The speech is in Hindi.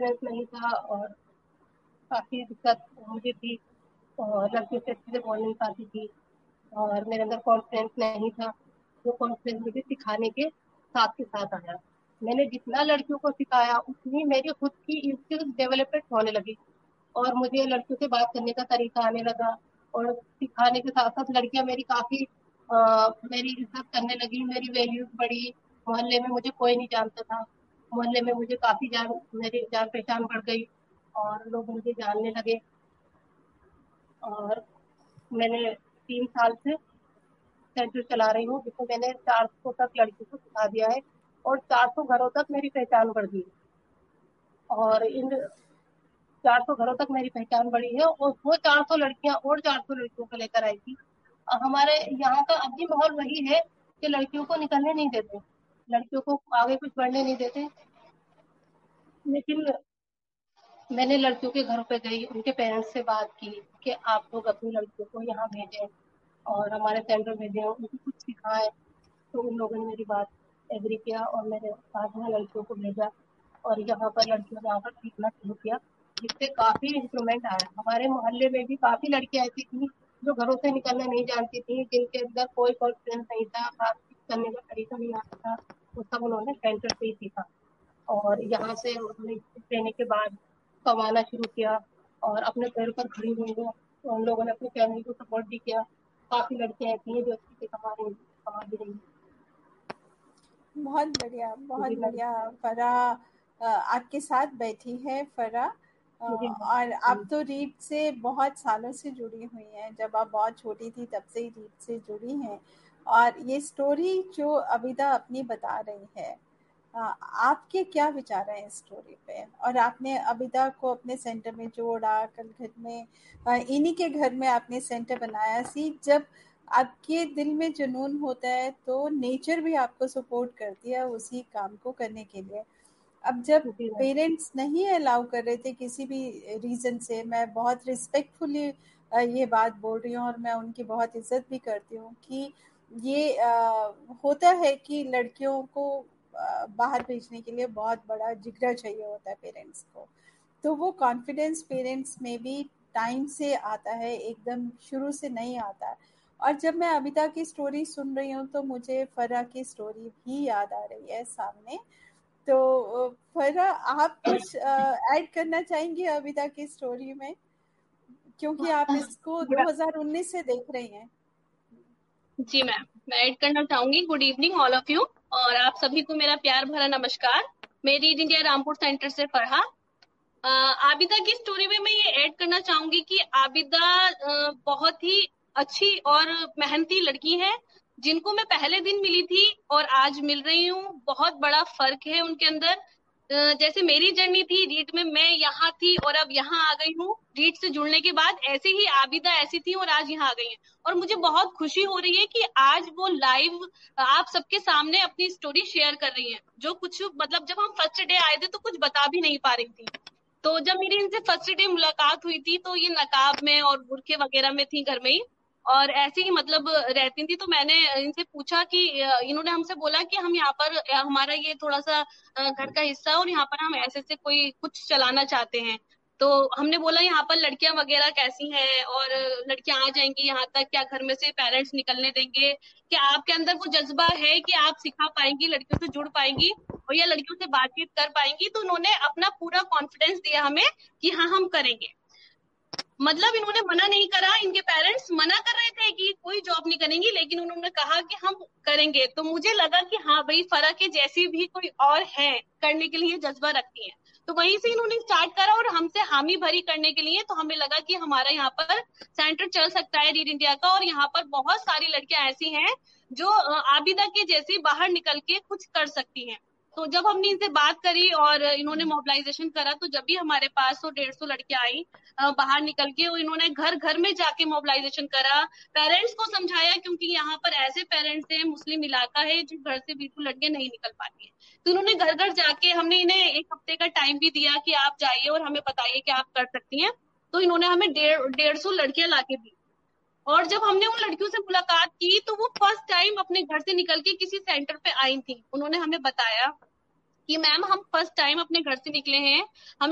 कॉन्फिडेंस नहीं था और काफ़ी दिक्कत मुझे थी और लड़कियों से अच्छे से बोल नहीं पाती थी और मेरे अंदर कॉन्फिडेंस नहीं था। वो कॉन्फिडेंस मुझे सिखाने के साथ आया। मैंने जितना लड़कियों को सिखाया उतनी मेरी खुद की स्किल्स डेवलपमेंट होने लगी और मुझे लड़कियों से बात करने का तरीका आने लगा और सिखाने के साथ साथ लड़कियां मेरी काफी मेरी इज्जत करने लगी, मेरी वैल्यूज बढ़ी। मोहल्ले में मुझे कोई नहीं जानता था, मोहल्ले में मुझे काफी मेरी जान पहचान बढ़ गई और लोग मुझे जानने लगे। और मैंने 3 साल से सेंटर चला रही हूँ जिसमें मैंने 400 तक लड़कियों को सिखा दिया है और 400 घरों तक मेरी पहचान बढ़ गई और इन 400 घरों तक मेरी पहचान बढ़ी है और वो 400 लड़कियां और 400 लड़कियों को लेकर आई थी। हमारे यहाँ का अब भी माहौल वही है कि लड़कियों को निकलने नहीं देते, लड़कियों को आगे कुछ बढ़ने नहीं देते। लेकिन मैंने लड़कियों के घरों पे गई, उनके पेरेंट्स से बात की कि आप लोग अपनी लड़कियों को यहाँ भेजें और हमारे सेंटर भेजें, उनको कुछ सिखाएं। तो उन लोगों ने मेरी बात एग्री किया और मेरे साथ में लड़कियों को भेजा और यहाँ पर लड़कियों ने आकर सीखना शुरू किया, जिससे काफी इंप्रूवमेंट आया। हमारे मोहल्ले में भी काफी लड़कियां ऐसी थी जो घरों से निकलना नहीं जानती थी, जिनके अंदर कोई कॉन्फिडेंस नहीं था, बातचीत करने का तरीका नहीं आता था। वो सब उन्होंने सेंटर से ही सीखा और यहाँ से उन्होंने देने के बाद कमाना शुरू किया और अपने पैर पर खड़ी हुई हैं। तो उन लोगों ने अपनी फैमिली को सपोर्ट भी किया। काफी लड़कियां ऐसी हैं जो अच्छे से कमा भी रही हैं। बहुत जी मैम। बढ़िया। फराह आपके साथ बैठी है फराह, जी मैम। और आप तो रीड से बहुत सालों से जुड़ी हुई हैं, जब आप बहुत छोटी थी तब से ही रीड से जुड़ी हैं। और ये स्टोरी जो अबिदा अपनी बता रही है, आपके क्या विचार हैं इस स्टोरी पे? और आपने अबिदा को अपने सेंटर में जोड़ा, कल घर में इन्हीं के घर में आपने सेंटर बनाया। सी जब आपके दिल में जुनून होता है तो नेचर भी आपको सपोर्ट करती है उसी काम को करने के लिए। अब जब जी मैम। पेरेंट्स नहीं अलाउ कर रहे थे किसी भी रीज़न से, मैं बहुत रिस्पेक्टफुली ये बात बोल रही हूँ और मैं उनकी बहुत इज्जत भी करती हूँ कि ये होता है कि लड़कियों को बाहर भेजने के लिए बहुत बड़ा जिगरा चाहिए होता है पेरेंट्स को। तो वो कॉन्फिडेंस पेरेंट्स में भी टाइम से आता है, एकदम शुरू से नहीं आता है। और जब मैं अबिता की स्टोरी सुन रही हूँ तो मुझे फरा की स्टोरी भी याद आ रही है सामने। तो फरा, आप कुछ ऐड करना चाहेंगी अबिता की स्टोरी में, क्योंकि आप इसको 2019 से देख रही हैं। जी मैम, मैं ऐड करना चाहूंगी। Good evening all of you, और आप सभी को मेरा प्यार भरा नमस्कार। मैं रीड इंडिया रामपुर सेंटर से फरहा। आबिदा की स्टोरी में मैं ये ऐड करना चाहूंगी कि आबिदा बहुत ही अच्छी और मेहनती लड़की है, जिनको मैं पहले दिन मिली थी और आज मिल रही हूँ। बहुत बड़ा फर्क है उनके अंदर। जैसे मेरी जर्नी थी रीड में, मैं यहाँ थी और अब यहाँ आ गई हूँ रीड से जुड़ने के बाद, ऐसे ही आबिदा ऐसी थी और आज यहाँ आ गई है। और मुझे बहुत खुशी हो रही है कि आज वो लाइव आप सबके सामने अपनी स्टोरी शेयर कर रही हैं। जो कुछ मतलब जब हम फर्स्ट डे आए थे तो कुछ बता भी नहीं पा रही थी। तो जब मेरी इनसे फर्स्ट डे मुलाकात हुई थी तो ये नकाब में और बुरखे वगैरह में थी घर में ही, और ऐसे ही मतलब रहती थी। तो मैंने इनसे पूछा कि इन्होंने हमसे बोला कि हम यहाँ पर हमारा ये थोड़ा सा घर का हिस्सा है और यहाँ पर हम ऐसे से कोई कुछ चलाना चाहते हैं। तो हमने बोला यहाँ पर लड़कियां वगैरह कैसी हैं और लड़कियां आ जाएंगी यहाँ तक क्या, घर में से पेरेंट्स निकलने देंगे क्या, आपके अंदर वो जज्बा है कि आप सिखा पाएंगी, लड़कियों से जुड़ पाएंगी और या लड़कियों से बातचीत कर पाएंगी। तो उन्होंने अपना पूरा कॉन्फिडेंस दिया हमें कि हाँ हम करेंगे। मतलब इन्होंने मना नहीं करा, इनके पेरेंट्स मना कर रहे थे कि कोई जॉब नहीं करेंगी, लेकिन उन्होंने कहा कि हम करेंगे। तो मुझे लगा कि हाँ भाई, फर्क के जैसी भी कोई और है करने के लिए जज्बा रखती है। तो वहीं से इन्होंने स्टार्ट करा और हमसे हामी भरी करने के लिए। तो हमें लगा कि हमारा यहाँ पर सेंटर चल सकता है रीड इंडिया का, और यहाँ पर बहुत सारी लड़कियां ऐसी हैं जो आबिदा के जैसी बाहर निकल के कुछ कर सकती हैं। तो जब हमने इनसे बात करी और इन्होंने मोबिलाइजेशन करा, तो जब भी हमारे पास 100-150 लड़कियां आई बाहर निकल के, और इन्होंने घर घर में जाके मोबिलाइजेशन करा, पेरेंट्स को समझाया, क्योंकि यहाँ पर ऐसे पेरेंट्स हैं, मुस्लिम इलाका है, जो घर से बिल्कुल लड़कियां नहीं निकल पाती है। तो उन्होंने घर घर जाके, हमने इन्हें 1 हफ्ते का टाइम भी दिया कि आप जाइए और हमें बताइए कि आप कर सकती हैं। तो इन्होंने हमें 150 लड़कियां लाके दी। और जब हमने उन लड़कियों से मुलाकात की तो वो फर्स्ट टाइम अपने घर से निकल के किसी सेंटर पे आई थी। उन्होंने हमें बताया कि मैम हम फर्स्ट टाइम अपने घर से निकले हैं, हमें